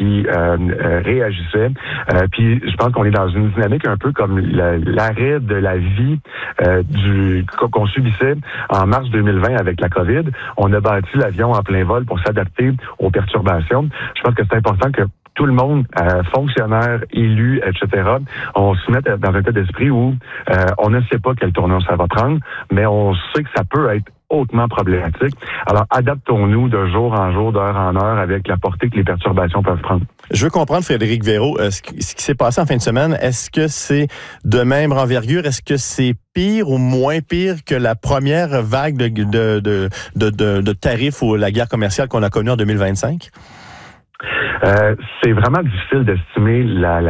qui réagissaient. Puis je pense qu'on est dans une dynamique un peu comme l'arrêt de la vie qu'on subissait en mars 2020 avec la COVID. On a bâti l'avion en plein vol pour s'adapter aux perturbations. Je pense que c'est important que tout le monde, fonctionnaires, élus, etc., on se met dans un état d'esprit où on ne sait pas quelle tournure ça va prendre, mais on sait que ça peut être hautement problématique. Alors, adaptons-nous de jour en jour, d'heure en heure, avec la portée que les perturbations peuvent prendre. Je veux comprendre, Frédéric Vérot, ce qui s'est passé en fin de semaine, est-ce que c'est de même envergure? Est-ce que c'est pire ou moins pire que la première vague de tarifs ou la guerre commerciale qu'on a connue en 2025? C'est vraiment difficile d'estimer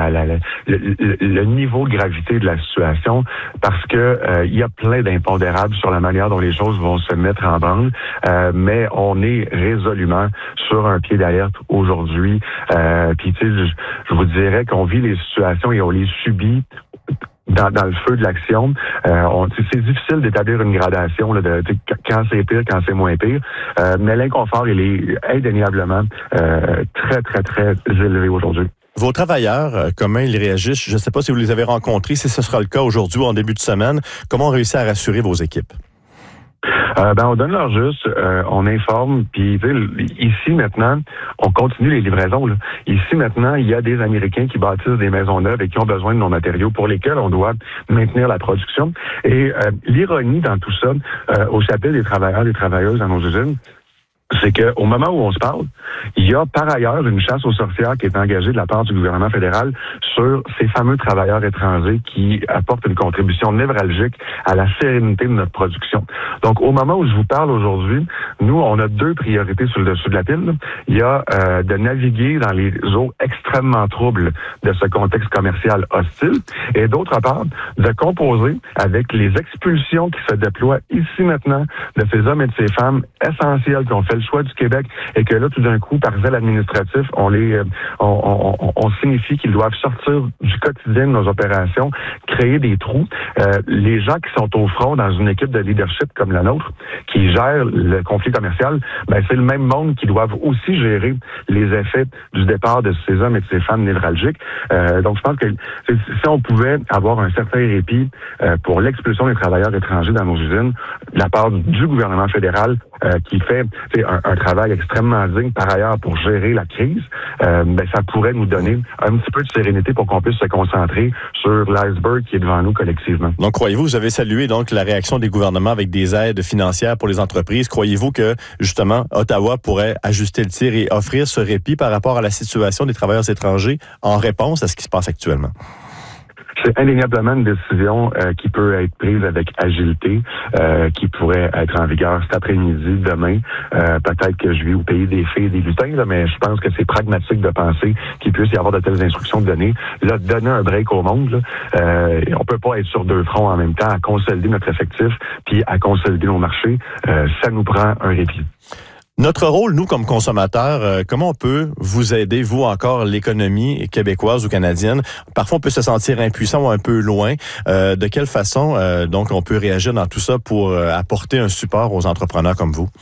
le niveau de gravité de la situation parce que il y a plein d'impondérables sur la manière dont les choses vont se mettre en branle, mais on est résolument sur un pied d'alerte aujourd'hui. Puis tu sais, je vous dirais qu'on vit les situations et on les subit dans le feu de l'action. C'est difficile d'établir une gradation là, de quand c'est pire, quand c'est moins pire, mais l'inconfort, il est indéniablement très, très, très élevé aujourd'hui. Vos travailleurs, comment ils réagissent? Je ne sais pas si vous les avez rencontrés, si ce sera le cas aujourd'hui ou en début de semaine. Comment on réussit à rassurer vos équipes? On donne leur juste, on informe, puis ici maintenant, on continue les livraisons. Là. Ici maintenant, il y a des Américains qui bâtissent des maisons neuves et qui ont besoin de nos matériaux pour lesquels on doit maintenir la production. Et l'ironie dans tout ça, au chapitre des travailleurs et des travailleuses dans nos usines, c'est qu'au moment où on se parle, il y a par ailleurs une chasse aux sorcières qui est engagée de la part du gouvernement fédéral sur ces fameux travailleurs étrangers qui apportent une contribution névralgique à la sérénité de notre production. Donc, au moment où je vous parle aujourd'hui, nous, on a deux priorités sur le dessus de la pile. Il y a de naviguer dans les eaux extrêmement troubles de ce contexte commercial hostile et d'autre part, de composer avec les expulsions qui se déploient ici maintenant de ces hommes et de ces femmes essentiels qui ont fait le choix du Québec et que là, tout d'un coup, par zèle administratif, on signifie qu'ils doivent sortir du quotidien de nos opérations, créer des trous. Les gens qui sont au front dans une équipe de leadership comme la nôtre, qui gère le conflit commercial, ben c'est le même monde qui doivent aussi gérer les effets du départ de ces hommes et de ces femmes névralgiques. Donc, je pense que si on pouvait avoir un certain répit pour l'expulsion des travailleurs étrangers dans nos usines, de la part du gouvernement fédéral, qui fait un travail extrêmement digne par ailleurs pour gérer la crise, ça pourrait nous donner un petit peu de sérénité pour qu'on puisse se concentrer sur l'iceberg qui est devant nous collectivement. Donc, croyez-vous, vous avez salué donc la réaction des gouvernements avec des aides financières pour les entreprises. Croyez-vous que, justement, Ottawa pourrait ajuster le tir et offrir ce répit par rapport à la situation des travailleurs étrangers en réponse à ce qui se passe actuellement? C'est indéniablement une décision qui peut être prise avec agilité, qui pourrait être en vigueur cet après-midi, demain. Peut-être que je vais vous payer des fées et des lutins, là, mais je pense que c'est pragmatique de penser qu'il puisse y avoir de telles instructions données. Là, donner un break au monde, là, on peut pas être sur deux fronts en même temps, à consolider notre effectif puis à consolider nos marchés. Ça nous prend un répit. Notre rôle, nous, comme consommateurs, comment on peut vous aider, vous encore, l'économie québécoise ou canadienne? Parfois, on peut se sentir impuissant ou un peu loin. De quelle façon, donc, on peut réagir dans tout ça pour apporter un support aux entrepreneurs comme vous?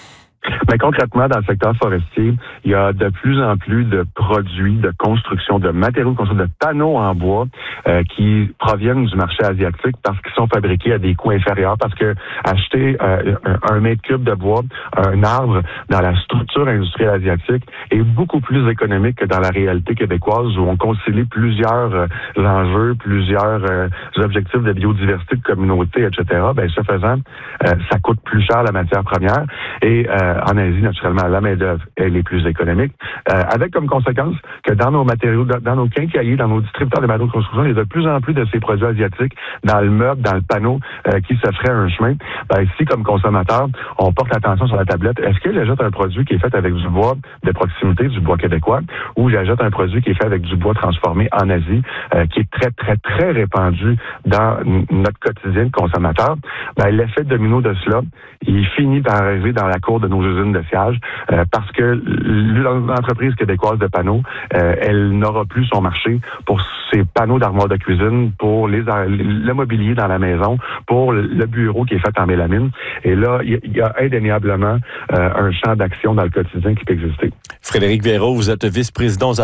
Mais concrètement, dans le secteur forestier, il y a de plus en plus de produits de construction, de matériaux de construction, de panneaux en bois qui proviennent du marché asiatique parce qu'ils sont fabriqués à des coûts inférieurs. Parce que acheter un mètre cube de bois, un arbre dans la structure industrielle asiatique est beaucoup plus économique que dans la réalité québécoise où on concilie plusieurs enjeux, plusieurs objectifs de biodiversité, de communauté, etc. Ben, ce faisant, ça coûte plus cher la matière première et en Asie, naturellement, la main-d'œuvre, elle est plus économique, avec comme conséquence que dans nos matériaux, dans nos quincailliers, dans nos distributeurs de matériaux de construction, il y a de plus en plus de ces produits asiatiques dans le meuble, dans le panneau, qui se ferait un chemin. Ben, si, comme consommateur, on porte l'attention sur la tablette, est-ce que j'achète un produit qui est fait avec du bois de proximité, du bois québécois, ou j'achète un produit qui est fait avec du bois transformé en Asie, qui est très, très, très répandu dans notre quotidien de consommateur? Ben, l'effet domino de cela, il finit par arriver dans la cour de nos usines de sciage parce que l'entreprise québécoise de panneaux, elle n'aura plus son marché pour ses panneaux d'armoire de cuisine, pour le mobilier dans la maison, pour le bureau qui est fait en mélamine. Et là, il y a indéniablement un champ d'action dans le quotidien qui peut exister. Frédéric Vérot, vous êtes vice-président